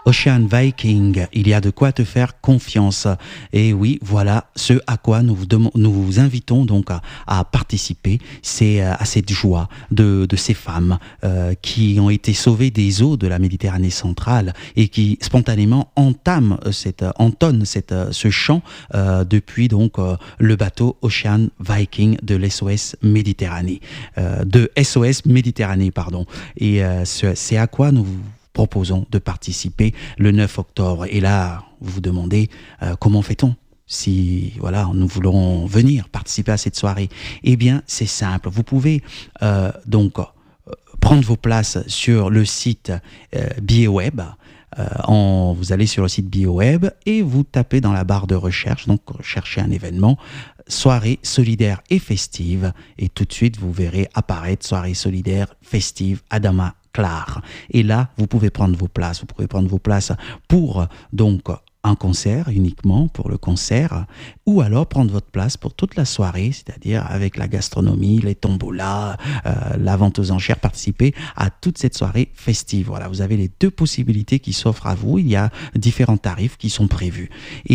Ocean Viking, il y a de quoi te faire confiance. Et oui, voilà ce à quoi nous vous invitons donc à participer. C'est à cette joie de ces femmes qui ont été sauvées des eaux de la Méditerranée centrale et qui spontanément entonnent ce chant depuis donc le bateau Ocean Viking de l'SOS Méditerranée, de SOS Méditerranée, pardon. Et c'est à quoi nous vous proposons de participer le 9 octobre. Et là, vous vous demandez comment fait-on si voilà, nous voulons venir participer à cette soirée? Eh bien, c'est simple. Vous pouvez donc prendre vos places sur le site BioWeb. Vous allez sur le site BioWeb et vous tapez dans la barre de recherche, donc recherchez un événement, soirée solidaire et festive, et tout de suite vous verrez apparaître soirée solidaire festive Adama Clar. Et là, vous pouvez prendre vos places. Vous pouvez prendre vos places pour donc un concert uniquement, pour le concert, ou alors prendre votre place pour toute la soirée, c'est-à-dire avec la gastronomie, les tombolas, la vente aux enchères, participer à toute cette soirée festive. Voilà, vous avez les deux possibilités qui s'offrent à vous. Il y a différents tarifs qui sont prévus.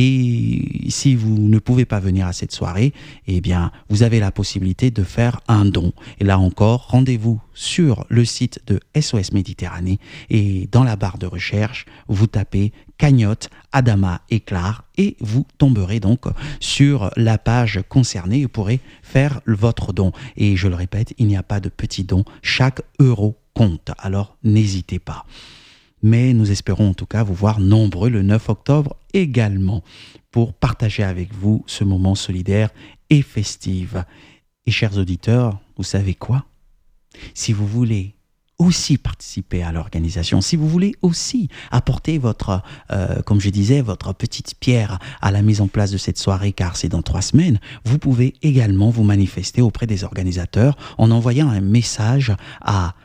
Et si vous ne pouvez pas venir à cette soirée, eh bien, vous avez la possibilité de faire un don. Et là encore, rendez-vous sur le site de SOS Méditerranée et dans la barre de recherche, vous tapez cagnotte Adama et Clar et vous tomberez donc sur la page concernée et vous pourrez faire votre don. Et je le répète, il n'y a pas de petit don, chaque euro compte, alors n'hésitez pas. Mais nous espérons en tout cas vous voir nombreux le 9 octobre également pour partager avec vous ce moment solidaire et festif. Et chers auditeurs, vous savez quoi ? Si vous voulez aussi participer à l'organisation, si vous voulez aussi apporter votre, comme je disais, votre petite pierre à la mise en place de cette soirée, car c'est dans 3 semaines, vous pouvez également vous manifester auprès des organisateurs en envoyant un message à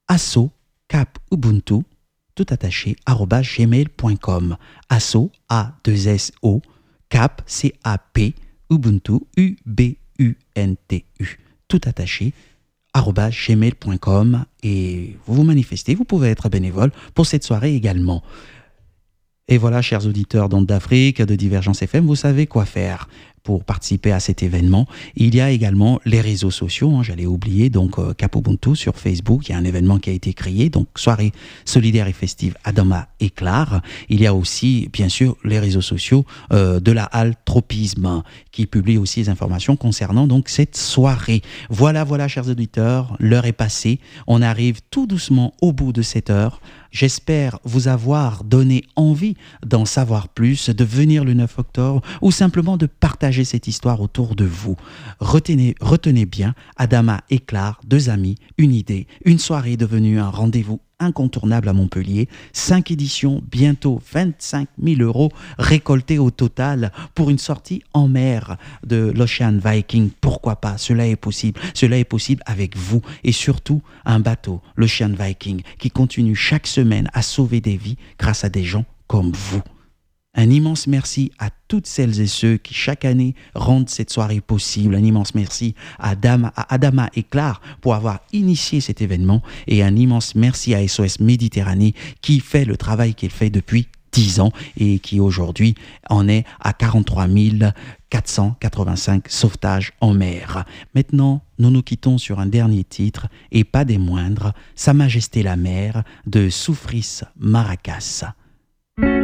asso-cap-ubuntu, tout attaché, @gmail.com. Asso, A2SO, cap, C-A-P, Ubuntu, U-B-U-N-T-U, tout attaché, @gmail.com, et vous vous manifestez, vous pouvez être bénévole pour cette soirée également. Et voilà, chers auditeurs d'Ondes d'Afrique, de Divergence FM, vous savez quoi faire pour participer à cet événement. Il y a également les réseaux sociaux, j'allais oublier, donc Cap Ubuntu sur Facebook, il y a un événement qui a été créé, donc soirée solidaire et festive Adama et Clar. Il y a aussi, bien sûr, les réseaux sociaux de la Halle Tropisme, qui publie aussi les informations concernant donc cette soirée. Voilà, chers auditeurs, l'heure est passée, on arrive tout doucement au bout de cette heure. J'espère vous avoir donné envie d'en savoir plus, de venir le 9 octobre ou simplement de partager cette histoire autour de vous. Retenez bien, Adama et Clar, 2 amis, une idée, une soirée devenue un rendez-vous incontournable à Montpellier. 5 éditions, bientôt 25 000 euros récoltés au total pour une sortie en mer de l'Ocean Viking. Pourquoi pas? Cela est possible. Cela est possible avec vous et surtout un bateau, l'Ocean Viking, qui continue chaque semaine à sauver des vies grâce à des gens comme vous. Un immense merci à toutes celles et ceux qui chaque année rendent cette soirée possible. Un immense merci à Adama et Clar pour avoir initié cet événement et un immense merci à SOS Méditerranée qui fait le travail qu'il fait depuis 10 ans et qui aujourd'hui en est à 43 485 sauvetages en mer. Maintenant, nous nous quittons sur un dernier titre et pas des moindres, Sa Majesté la mer de Soufris Maracas.